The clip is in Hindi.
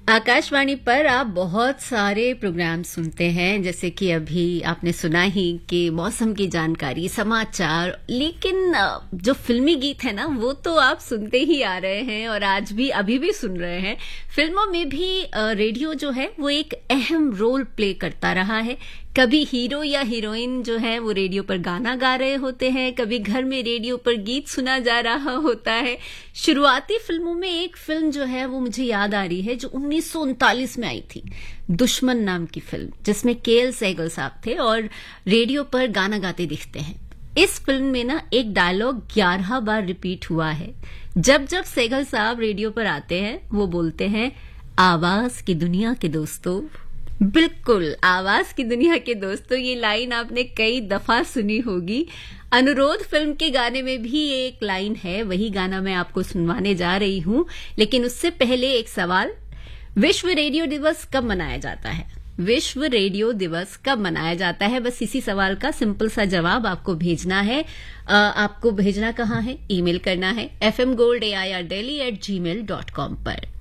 आकाशवाणी पर आप बहुत सारे प्रोग्राम सुनते हैं, जैसे कि अभी आपने सुना ही कि मौसम की जानकारी, समाचार, लेकिन जो फिल्मी गीत है ना वो तो आप सुनते ही आ रहे हैं और आज भी अभी भी सुन रहे हैं। फिल्मों में भी रेडियो जो है वो एक अहम रोल प्ले करता रहा है। कभी हीरो या हीरोइन जो है वो रेडियो पर गाना गा रहे होते हैं, कभी घर में रेडियो पर गीत सुना जा रहा होता है। शुरुआती फिल्मों में एक फिल्म जो है वो मुझे याद आ रही है जो 1939 में आई थी, दुश्मन नाम की फिल्म, जिसमें के.एल. सहगल साहब थे और रेडियो पर गाना गाते दिखते हैं। इस फिल्म में ना एक डायलॉग 11 बार रिपीट हुआ है। जब जब सहगल साहब रेडियो पर आते हैं वो बोलते हैं, आवाज की दुनिया के दोस्तों। बिल्कुल, आवाज की दुनिया के दोस्तों, ये लाइन आपने कई दफा सुनी होगी। अनुरोध फिल्म के गाने में भी एक लाइन है, वही गाना मैं आपको सुनवाने जा रही हूं। लेकिन उससे पहले एक सवाल, विश्व रेडियो दिवस कब मनाया जाता है? विश्व रेडियो दिवस कब मनाया जाता है? बस इसी सवाल का सिंपल सा जवाब आपको भेजना है। आपको भेजना कहाँ है? ईमेल करना है fmgold@delhi@gmail.com पर।